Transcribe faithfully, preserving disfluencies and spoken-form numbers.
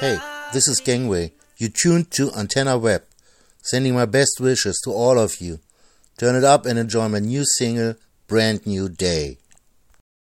Hey, this is Gangway. You tuned to Antenna Web. Sending my best wishes to all of you. Turn it up and enjoy my new single, Brand New Day.